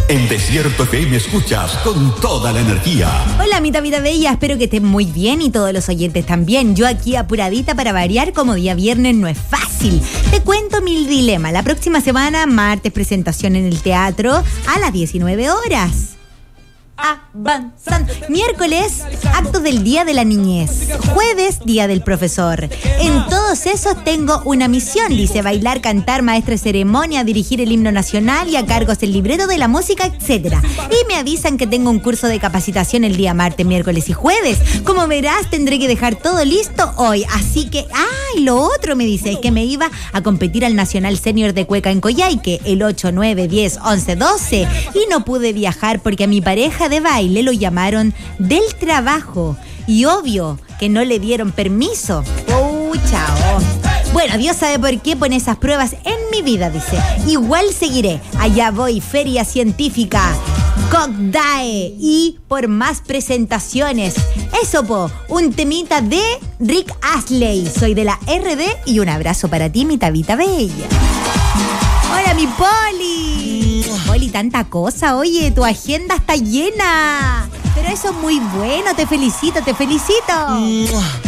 En Desierto FM escuchas con toda la energía. Hola, mi Tavita Bella, espero que estén muy bien y todos los oyentes también. Yo aquí apuradita para variar, como día viernes no es fácil. Te cuento mi dilema. La próxima semana, martes, presentación en el teatro a las 19 horas. Avanzando. Miércoles, acto del Día de la Niñez. Jueves, Día del Profesor. En todos esos tengo una misión, dice: bailar, cantar, maestra de ceremonia, dirigir el himno nacional y a cargos el libreto de la música, etc. Y me avisan que tengo un curso de capacitación el día martes, miércoles y jueves. Como verás, tendré que dejar todo listo hoy. Así que, lo otro me dice es que me iba a competir al Nacional Senior de Cueca en Coyhaique el 8, 9, 10, 11, 12 y no pude viajar porque a mi pareja de baile lo llamaron del trabajo y obvio que no le dieron permiso. Chao. Bueno, Dios sabe por qué pone esas pruebas en mi vida, dice. Igual seguiré. Allá voy, Feria Científica COCDAE y por más presentaciones. Eso, un temita de Rick Astley. Soy de la RD y un abrazo para ti, mi Tavita Bella. Hola, mi Poli. Poli, tanta cosa. Oye, tu agenda está llena. Pero eso es muy bueno. Te felicito.